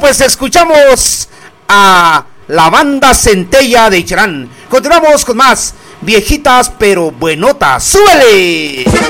pues escuchamos a la banda Centella de Icharán. Continuamos con más viejitas pero buenotas. ¡Súbele!